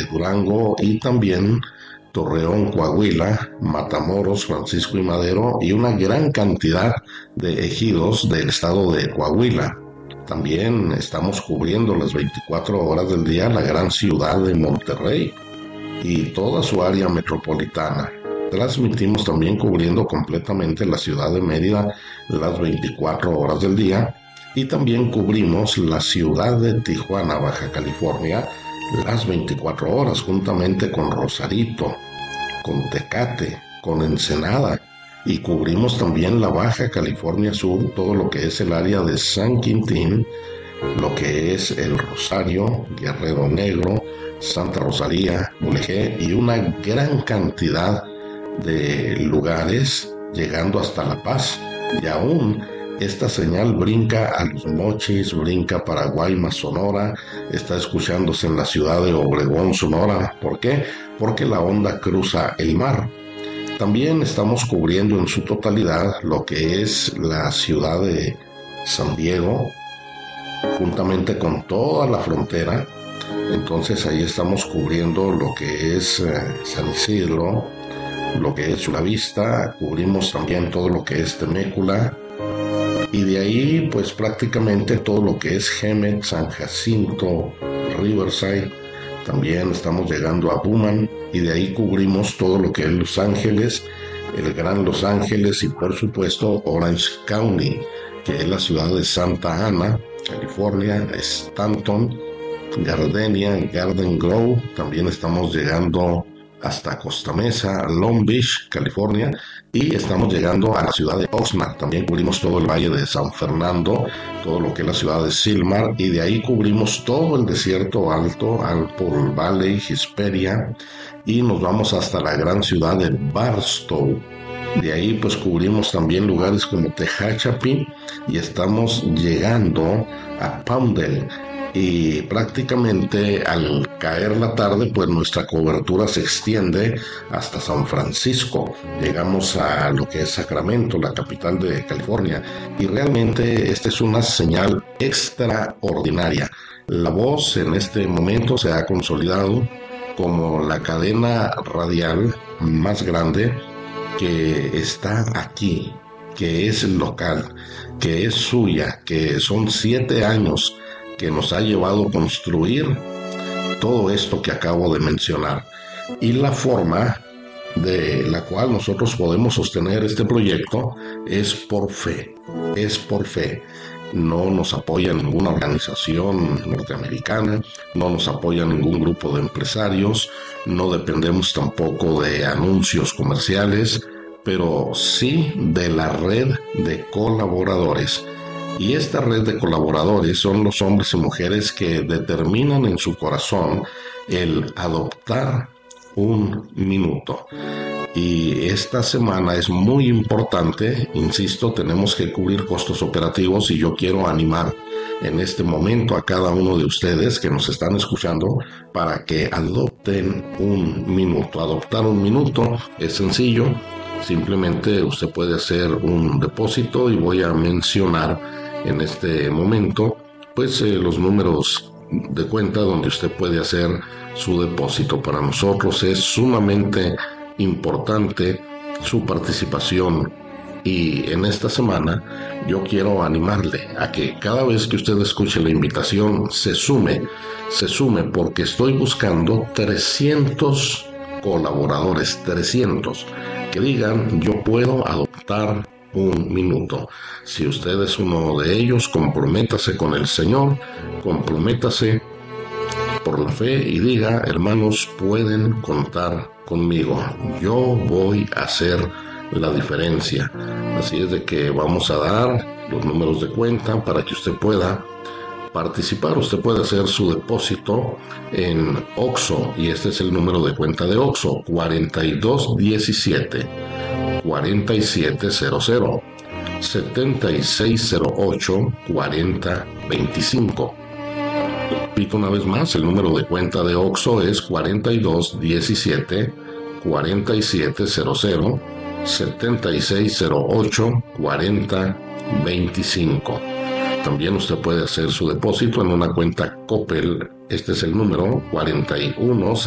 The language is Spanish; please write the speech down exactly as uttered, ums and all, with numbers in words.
de Durango y también Torreón, Coahuila, Matamoros, Francisco y Madero y una gran cantidad de ejidos del estado de Coahuila. También estamos cubriendo las veinticuatro horas del día la gran ciudad de Monterrey y toda su área metropolitana. Transmitimos también cubriendo completamente la ciudad de Mérida las veinticuatro horas del día y también cubrimos la ciudad de Tijuana, Baja California, las veinticuatro horas juntamente con Rosarito, con Tecate, con Ensenada. Y cubrimos también la Baja California Sur, todo lo que es el área de San Quintín, lo que es el Rosario, Guerrero Negro, Santa Rosalía, Mulegé y una gran cantidad de lugares llegando hasta La Paz. Y aún esta señal brinca a Los Mochis, brinca para Guaymas, Sonora, está escuchándose en la ciudad de Obregón, Sonora. ¿Por qué? Porque la onda cruza el mar. También estamos cubriendo en su totalidad lo que es la ciudad de San Diego, juntamente con toda la frontera. Entonces ahí estamos cubriendo lo que es eh, San Isidro, lo que es Chulavista, cubrimos también todo lo que es Temécula, y de ahí pues prácticamente todo lo que es Hemet, San Jacinto, Riverside. También estamos llegando a Pullman y de ahí cubrimos todo lo que es Los Ángeles, el Gran Los Ángeles y por supuesto Orange County, que es la ciudad de Santa Ana, California, Stanton, Gardenia, Garden Grove. También estamos llegando hasta Costa Mesa, Long Beach, California, y estamos llegando a la ciudad de Oxnard. También cubrimos todo el valle de San Fernando, todo lo que es la ciudad de Silmar, y de ahí cubrimos todo el desierto alto, Alport Valley, Hesperia, y nos vamos hasta la gran ciudad de Barstow. De ahí pues cubrimos también lugares como Tehachapi y estamos llegando a Poundale. Y prácticamente al caer la tarde pues nuestra cobertura se extiende hasta San Francisco, llegamos a lo que es Sacramento, la capital de California, y realmente esta es una señal extraordinaria. La Voz en este momento se ha consolidado como la cadena radial más grande que está aquí, que es local, que es suya, que son siete años que nos ha llevado a construir todo esto que acabo de mencionar. Y la forma de la cual nosotros podemos sostener este proyecto es por fe, es por fe. No nos apoya ninguna organización norteamericana, no nos apoya ningún grupo de empresarios, no dependemos tampoco de anuncios comerciales, pero sí de la red de colaboradores. Y esta red de colaboradores son los hombres y mujeres que determinan en su corazón el adoptar un minuto. Y esta semana es muy importante, insisto, tenemos que cubrir costos operativos y yo quiero animar en este momento a cada uno de ustedes que nos están escuchando para que adopten un minuto. Adoptar un minuto es sencillo, simplemente usted puede hacer un depósito y voy a mencionar en este momento pues eh, los números de cuenta donde usted puede hacer su depósito. Para nosotros es sumamente importante su participación y en esta semana yo quiero animarle a que cada vez que usted escuche la invitación se sume, se sume porque estoy buscando trescientos colaboradores, trescientos que digan yo puedo adoptar un minuto. Si usted es uno de ellos, comprométase con el Señor, comprométase por la fe y diga, hermanos, pueden contar conmigo. Yo voy a hacer la diferencia. Así es de que vamos a dar los números de cuenta para que usted pueda participar. Usted puede hacer su depósito en Oxxo y este es el número de cuenta de Oxxo, cuarenta y dos diecisiete cuarenta y siete cero cero setenta y seis cero ocho cuarenta veinticinco. Repito una vez más, el número de cuenta de Oxxo es cuarenta y dos diecisiete cuarenta y siete cero cero setenta y seis cero ocho cuarenta veinticinco. También usted puede hacer su depósito en una cuenta Coppel. Este es el número cuarenta y uno